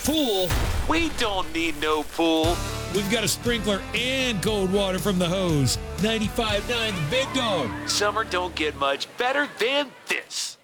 pool. We don't need no pool. We've got a sprinkler and cold water from the hose. 95.9 The Big Dog. Summer don't get much better than this.